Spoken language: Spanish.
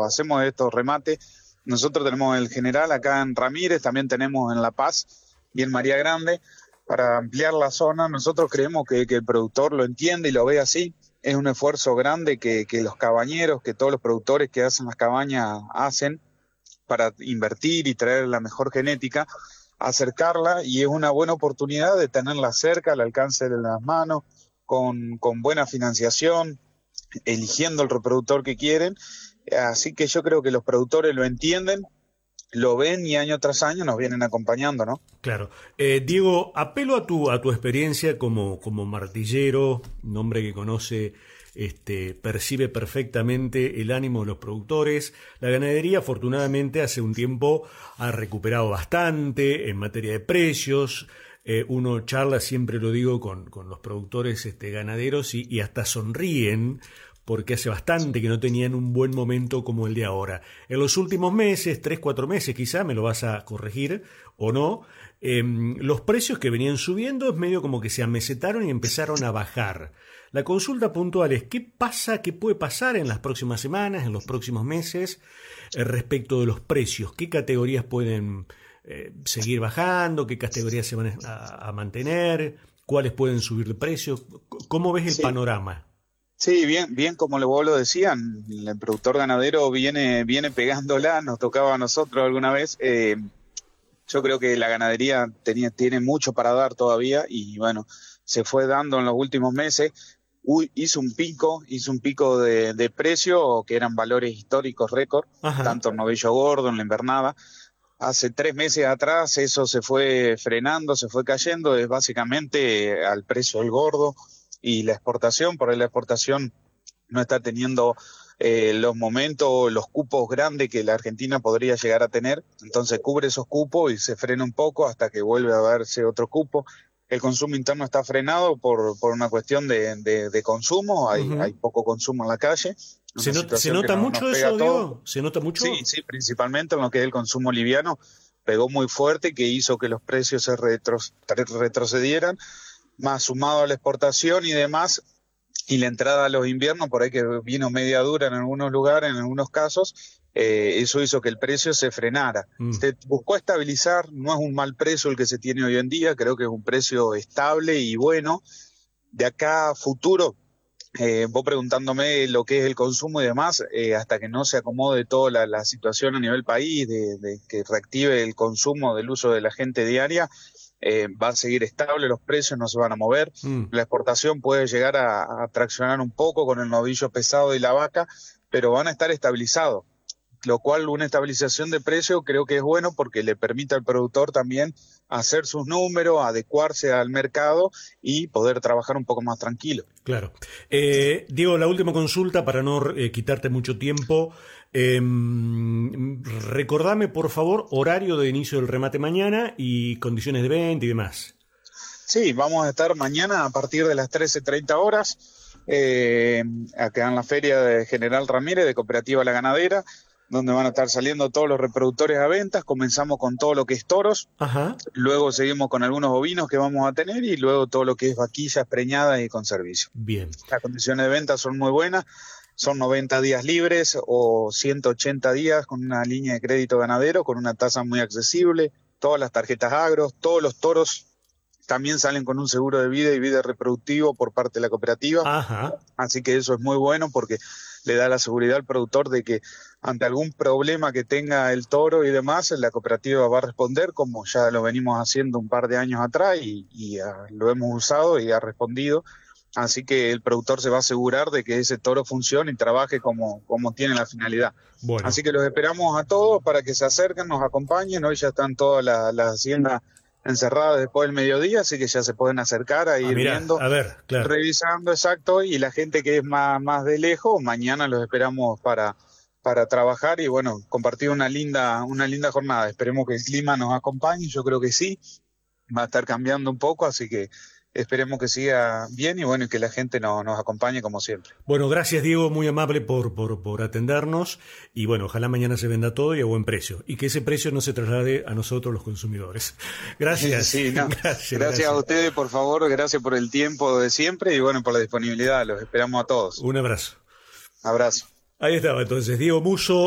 hacemos estos remates. Nosotros tenemos el General acá en Ramírez, también tenemos en La Paz y en María Grande, para ampliar la zona. Nosotros creemos que el productor lo entiende y lo ve así. Es un esfuerzo grande que los cabañeros, que todos los productores que hacen las cabañas hacen para invertir y traer la mejor genética, acercarla, y es una buena oportunidad de tenerla cerca, al alcance de las manos, con buena financiación, eligiendo el reproductor que quieren. Así que yo creo que los productores lo entienden, lo ven y año tras año nos vienen acompañando, ¿no? Claro. Diego, apelo a tu experiencia como martillero, un hombre que conoce, percibe perfectamente el ánimo de los productores. La ganadería, afortunadamente, hace un tiempo ha recuperado bastante en materia de precios. Uno charla, siempre lo digo, con los productores ganaderos y hasta sonríen, porque hace bastante que no tenían un buen momento como el de ahora. En los últimos meses, 3, 4 meses quizá, me lo vas a corregir o no, los precios que venían subiendo es medio como que se amesetaron y empezaron a bajar. La consulta puntual es: ¿qué pasa, qué puede pasar en las próximas semanas, en los próximos meses, respecto de los precios? ¿Qué categorías pueden seguir bajando? ¿Qué categorías se van a mantener? ¿Cuáles pueden subir de precio? ¿Cómo ves el panorama? Sí, bien, como vos lo decían, el productor ganadero viene pegándola, nos tocaba a nosotros alguna vez. Yo creo que la ganadería tiene mucho para dar todavía, y bueno, se fue dando en los últimos meses. Hizo un pico de precio, que eran valores históricos récord, tanto en novillo gordo, en la invernada. Hace 3 meses atrás eso se fue frenando, se fue cayendo, es básicamente al precio del gordo y la exportación. Por ahí la exportación no está teniendo los momentos, los cupos grandes que la Argentina podría llegar a tener, entonces cubre esos cupos y se frena un poco hasta que vuelve a verse otro cupo. El consumo interno está frenado por una cuestión de consumo, hay poco consumo en la calle. ¿Se nota mucho eso, Diego? ¿Se nota mucho? Sí, principalmente en lo que es el consumo liviano, pegó muy fuerte, que hizo que los precios se retrocedieran, más sumado a la exportación y demás, y la entrada a los inviernos, por ahí que vino media dura en algunos lugares, en algunos casos, eso hizo que el precio se frenara. Se buscó estabilizar, no es un mal precio el que se tiene hoy en día, creo que es un precio estable y bueno. De acá a futuro, vos preguntándome lo que es el consumo y demás, hasta que no se acomode toda la situación a nivel país, de que reactive el consumo del uso de la gente diaria, va a seguir estable, los precios no se van a mover. La exportación puede llegar a traccionar un poco con el novillo pesado y la vaca, pero van a estar estabilizados, lo cual una estabilización de precio creo que es bueno, porque le permite al productor también hacer sus números, adecuarse al mercado y poder trabajar un poco más tranquilo. Claro. Diego, la última consulta para no quitarte mucho tiempo. Recordame, por favor, horario de inicio del remate mañana y condiciones de venta y demás. Sí, vamos a estar mañana a partir de las 13:30 horas, acá en la feria de General Ramírez de Cooperativa La Ganadera, donde van a estar saliendo todos los reproductores a ventas. Comenzamos con todo lo que es toros, luego seguimos con algunos ovinos que vamos a tener, y luego todo lo que es vaquillas preñadas y con servicio. Bien. Las condiciones de venta son muy buenas, son 90 días libres o 180 días con una línea de crédito ganadero, con una tasa muy accesible, todas las tarjetas agros, todos los toros también salen con un seguro de vida y vida reproductivo por parte de la cooperativa. Así que eso es muy bueno, porque le da la seguridad al productor de que ante algún problema que tenga el toro y demás, la cooperativa va a responder, como ya lo venimos haciendo un par de años atrás y lo hemos usado y ha respondido. Así que el productor se va a asegurar de que ese toro funcione y trabaje como tiene la finalidad. Bueno. Así que los esperamos a todos para que se acerquen, nos acompañen. Hoy ya están todas las haciendas encerradas después del mediodía, así que ya se pueden acercar a ir viendo, a ver, claro, revisando, exacto. Y la gente que es más de lejos, mañana los esperamos para trabajar y bueno, compartir una linda jornada. Esperemos que el clima nos acompañe, yo creo que sí, va a estar cambiando un poco, así que esperemos que siga bien y bueno, y que la gente nos acompañe como siempre. Bueno, gracias Diego, muy amable por atendernos, y bueno, ojalá mañana se venda todo y a buen precio, y que ese precio no se traslade a nosotros los consumidores. Gracias. Sí, no. Gracias a ustedes, por favor, gracias por el tiempo de siempre y bueno, por la disponibilidad, los esperamos a todos. Un abrazo. Abrazo. Ahí estaba entonces Diego Musso.